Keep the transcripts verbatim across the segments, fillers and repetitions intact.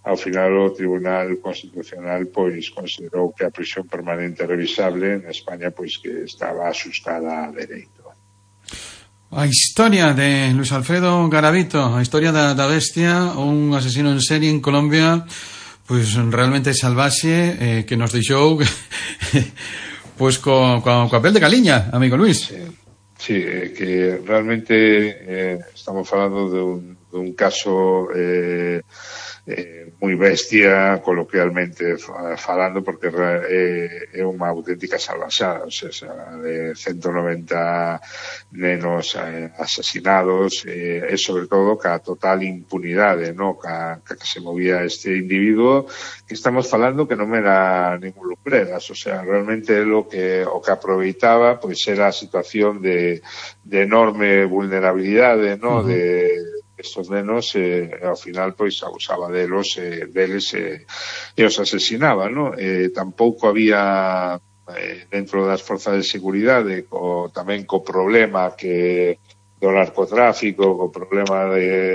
ao final o Tribunal Constitucional pois considerou que a prisión permanente revisable en España pois que estaba asustada a dereito. A historia de Luis Alfredo Garavito, a historia da, da bestia, un asesino en serie en Colombia, pois realmente salvaxe, eh, que nos deixou pois co, co, co papel de Galiña, amigo Luis. Sí, sí, eh, que realmente eh, estamos falando de un, de un caso eh, eh, moi bestia, coloquialmente falando, porque é, é unha auténtica salvaxada, o sea, de ciento noventa nenos eh, asesinados, eh, e sobre todo ca total impunidade, no? ca, ca que se movía este individuo, que estamos falando que non era ningún lumbreras, o sea, realmente lo que o que aproveitaba pois era a situación de, de enorme vulnerabilidade, no? Uh-huh. de estos nenos, eh, ao final pois abusaba delos, eh, deles eh, e os asesinaba, no? Eh, tampouco había eh, dentro das forzas de seguridade co, tamén co problema que do narcotráfico, co problema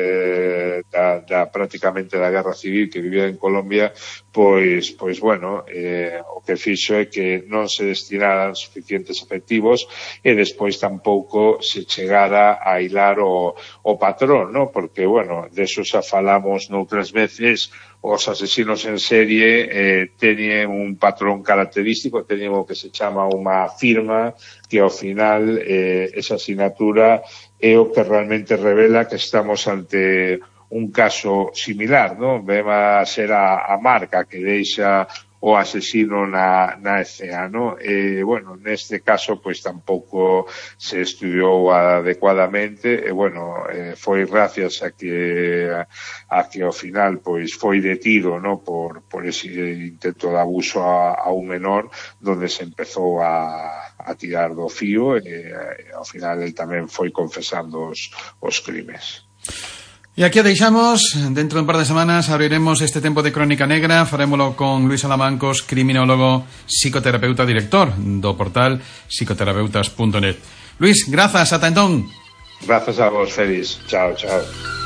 de, da, da prácticamente da guerra civil que vivía en Colombia, pois, pois bueno, eh, o que fixo é que non se destinaran suficientes efectivos e despois tampouco se chegara a hilar o, o patrón, ¿no? Porque, bueno, deso xa falamos noutras veces, os asesinos en serie eh, teñen un patrón característico, teñen o que se chama unha firma, que ao final eh, esa asignatura é o que realmente revela que estamos ante un caso similar, ¿no? Vema ser a, a marca que deixa o asesino na, na escena, ¿no? E, bueno, neste caso, pois, tampouco se estudiou adecuadamente, e, bueno, eh, foi gracias a que a, a que ao final, pois, foi detido, ¿no? Por, por ese intento de abuso a, a un menor, donde se empezou a, a tirar do fío, e, e ao final el tamén foi confesando os, os crimes. E aquí a deixamos. Dentro de un par de semanas abriremos este tempo de Crónica Negra. Farémolo con Luis Alamancos, criminólogo, psicoterapeuta, director do portal psicoterapeutas punto net. Luis, grazas, ata entón. Grazas a vos, Félix. Chao, chao.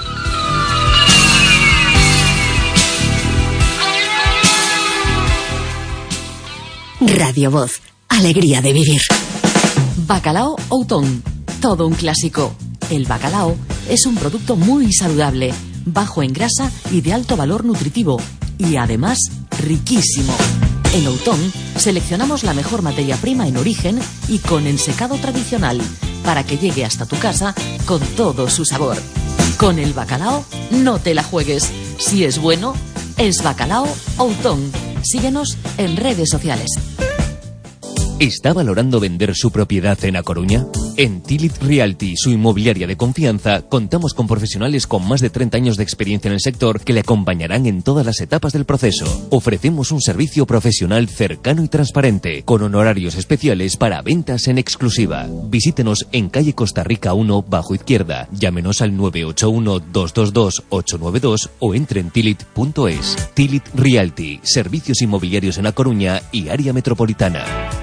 Radio Voz, alegría de vivir. Bacalao Outón, todo un clásico. El bacalao es un producto muy saludable, bajo en grasa y de alto valor nutritivo, y además riquísimo. En Outón seleccionamos la mejor materia prima en origen y con ensecado tradicional, para que llegue hasta tu casa con todo su sabor. Con el bacalao no te la juegues. Si es bueno, es Bacalao Outón. Síguenos en redes sociales. ¿Está valorando vender su propiedad en A Coruña? En Tilit Realty, su inmobiliaria de confianza, contamos con profesionales con más de treinta años de experiencia en el sector que le acompañarán en todas las etapas del proceso. Ofrecemos un servicio profesional cercano y transparente, con honorarios especiales para ventas en exclusiva. Visítenos en calle Costa Rica uno, bajo izquierda. Llámenos al nueve ocho uno, dos dos dos, ocho nueve dos o entre en tilit punto es. Tilit Realty, servicios inmobiliarios en A Coruña y área metropolitana.